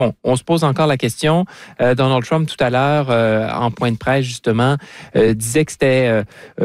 Bon, on se pose encore la question. Donald Trump, tout à l'heure, en point de presse, justement, disait que c'était...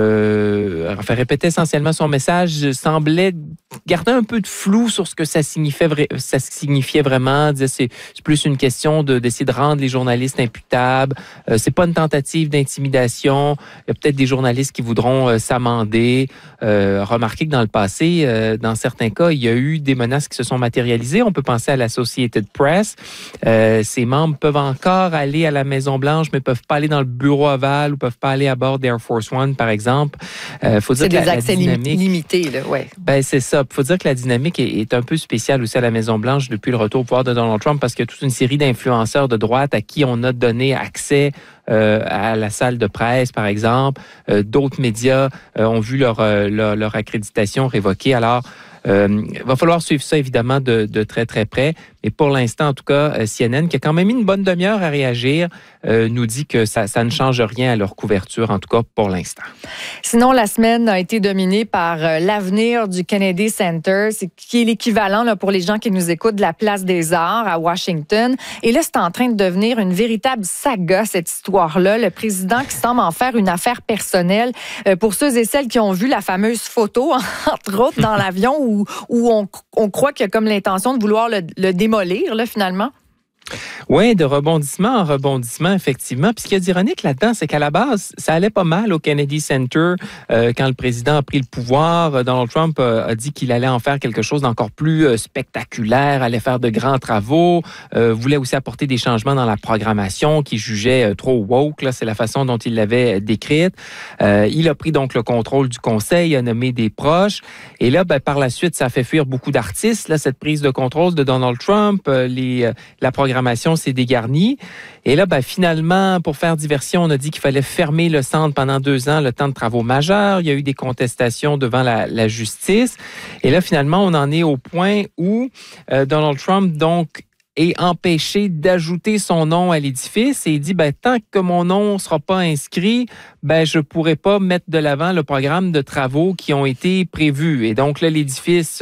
répétait essentiellement son message, semblait garder un peu de flou sur ce que ça signifiait vraiment. Disait c'est plus une question d'essayer de rendre les journalistes imputables. C'est pas une tentative d'intimidation. Il y a peut-être des journalistes qui voudront s'amender. Remarquez que dans le passé, dans certains cas, il y a eu des menaces qui se sont matérialisées. On peut penser à l'Associated Press. Ses membres peuvent encore aller à la Maison-Blanche, mais peuvent pas aller dans le bureau ovale ou peuvent pas aller à bord d'Air Force One, par exemple. Faut dire c'est des accès limités, là, ouais. Ben, c'est ça. Il faut dire que la dynamique est un peu spéciale aussi à la Maison-Blanche depuis le retour au pouvoir de Donald Trump parce qu'il y a toute une série d'influenceurs de droite à qui on a donné accès à la salle de presse, par exemple. D'autres médias ont vu leur accréditation révoquée. Alors, il va falloir suivre ça, évidemment, de très, très près. Mais pour l'instant, en tout cas, CNN, qui a quand même mis une bonne demi-heure à réagir, nous dit que ça ne change rien à leur couverture, en tout cas pour l'instant. Sinon, la semaine a été dominée par l'avenir du Kennedy Center, qui est l'équivalent là, pour les gens qui nous écoutent de la Place des Arts à Washington. Et là, c'est en train de devenir une véritable saga, cette histoire-là. Le président qui semble en faire une affaire personnelle. Pour ceux et celles qui ont vu la fameuse photo, entre autres, dans l'avion, où on croit qu'il y a comme l'intention de vouloir le démolir, là, finalement. Oui, de rebondissement en rebondissement, effectivement. Puis ce qu'il y a d'ironique là-dedans, c'est qu'à la base, ça allait pas mal au Kennedy Center quand le président a pris le pouvoir. Donald Trump a dit qu'il allait en faire quelque chose d'encore plus spectaculaire, allait faire de grands travaux, voulait aussi apporter des changements dans la programmation qu'il jugeait trop woke. Là, c'est la façon dont il l'avait décrite. Il a pris donc le contrôle du conseil, a nommé des proches. Et là, par la suite, ça a fait fuir beaucoup d'artistes, là, cette prise de contrôle de Donald Trump. La programmation s'est dégarnie. Et là, finalement, pour faire diversion, on a dit qu'il fallait fermer le centre pendant 2 ans, le temps de travaux majeurs. Il y a eu des contestations devant la justice. Et là, finalement, on en est au point où Donald Trump, donc, est empêché d'ajouter son nom à l'édifice et il dit, tant que mon nom ne sera pas inscrit, je ne pourrai pas mettre de l'avant le programme de travaux qui ont été prévus. Et donc là, l'édifice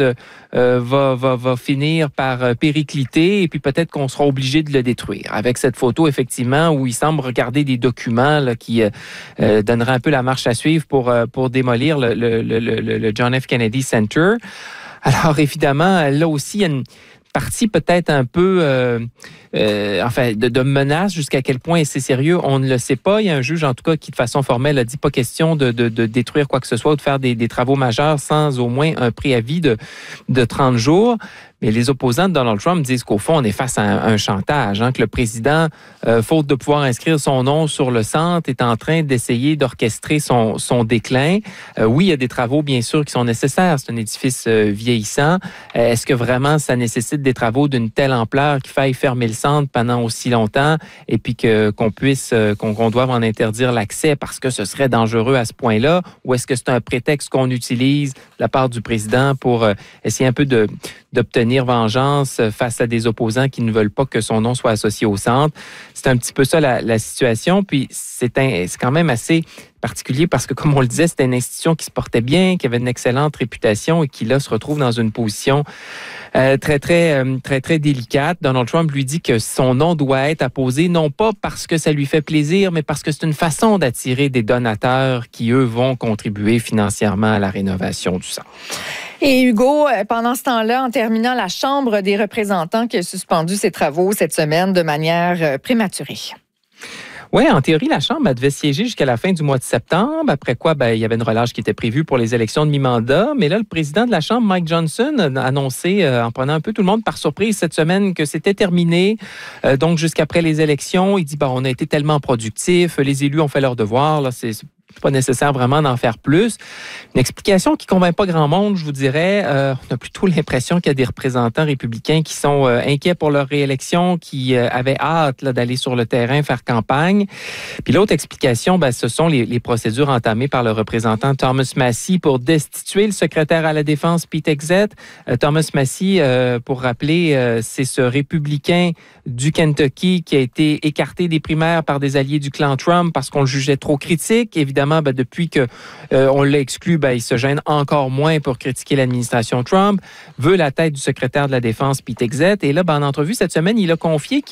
va finir par péricliter et puis peut-être qu'on sera obligé de le détruire. Avec cette photo, effectivement, où il semble regarder des documents là, qui donneraient un peu la marche à suivre pour démolir le John F. Kennedy Center. Alors, évidemment, là aussi, il y a une partie peut-être un peu de menace, jusqu'à quel point c'est sérieux, on ne le sait pas. Il y a un juge, en tout cas, qui de façon formelle a dit pas question de détruire quoi que ce soit ou de faire des travaux majeurs sans au moins un préavis de 30 jours. Mais les opposants de Donald Trump disent qu'au fond, on est face à un chantage, que le président, faute de pouvoir inscrire son nom sur le centre, est en train d'essayer d'orchestrer son déclin. Oui, il y a des travaux, bien sûr, qui sont nécessaires. C'est un édifice vieillissant. Est-ce que vraiment ça nécessite des travaux d'une telle ampleur qu'il faille fermer le centre pendant aussi longtemps et puis qu'on doive en interdire l'accès parce que ce serait dangereux à ce point-là? Ou est-ce que c'est un prétexte qu'on utilise de la part du président pour essayer un peu d'obtenir vengeance face à des opposants qui ne veulent pas que son nom soit associé au centre? C'est un petit peu ça la situation. Puis c'est quand même assez particulier parce que, comme on le disait, c'était une institution qui se portait bien, qui avait une excellente réputation et qui, là, se retrouve dans une position très, très délicate. Donald Trump lui dit que son nom doit être apposé, non pas parce que ça lui fait plaisir, mais parce que c'est une façon d'attirer des donateurs qui, eux, vont contribuer financièrement à la rénovation du centre. Et Hugo, pendant ce temps-là, en terminant, la Chambre des représentants qui a suspendu ses travaux cette semaine de manière prématurée. Oui, en théorie, la Chambre devait siéger jusqu'à la fin du mois de septembre, après quoi il y avait une relâche qui était prévue pour les élections de mi-mandat. Mais là, le président de la Chambre, Mike Johnson, a annoncé, en prenant un peu tout le monde par surprise cette semaine, que c'était terminé. Donc, jusqu'après les élections, il dit, on a été tellement productifs, les élus ont fait leur devoir, là, c'est pas nécessaire vraiment d'en faire plus. Une explication qui ne convainc pas grand monde, je vous dirais. On a plutôt l'impression qu'il y a des représentants républicains qui sont inquiets pour leur réélection, qui avaient hâte d'aller sur le terrain faire campagne. Puis l'autre explication, ce sont les procédures entamées par le représentant Thomas Massie pour destituer le secrétaire à la Défense, Pete Hegseth. Thomas Massie, pour rappeler, c'est ce républicain du Kentucky qui a été écarté des primaires par des alliés du clan Trump parce qu'on le jugeait trop critique. Évidemment, depuis qu'on l'a exclu, il se gêne encore moins pour critiquer l'administration Trump, veut la tête du secrétaire de la Défense, Pete Hegseth. Et là, en entrevue cette semaine, il a confié